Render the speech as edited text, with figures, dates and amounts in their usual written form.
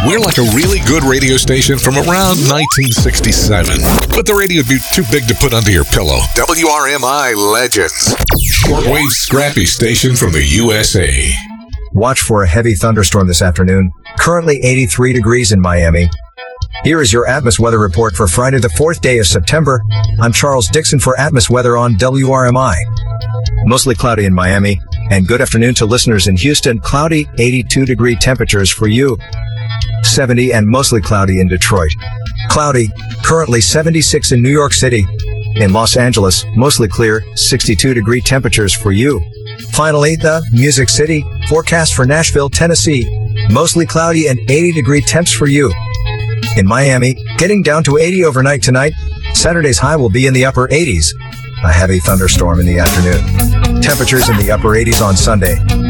We're like a really good radio station from around 1967. But the radio would be too big to put under your pillow. WRMI Legends. Shortwave scrappy station from the USA. Watch for a heavy thunderstorm this afternoon. Currently 83 degrees in Miami. Here is your Atmos weather report for Friday, the 4th day of September. I'm Charles Dixon for Atmos Weather on WRMI. Mostly cloudy in Miami. And good afternoon to listeners in Houston. Cloudy, 82-degree temperatures for you. 70 and mostly cloudy in Detroit. Cloudy, currently 76 in New York City. In Los Angeles, mostly clear, 62-degree temperatures for you. Finally, the Music City, forecast for Nashville, Tennessee. Mostly cloudy and 80-degree temps for you. In Miami, getting down to 80 overnight tonight. Saturday's high will be in the upper 80s. A heavy thunderstorm in the afternoon. Temperatures in the upper 80s on Sunday.